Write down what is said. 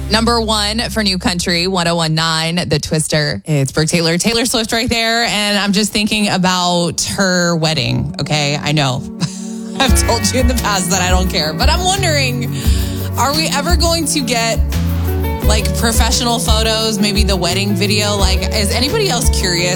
Number one for New Country, 1019, The Twister. It's Brooke Taylor, Taylor Swift right there. And I'm just thinking about her wedding. Okay, I know. I've told you in the past that I don't care. But I'm wondering, are we ever going to get like professional photos, maybe the wedding video? Like, is anybody else curious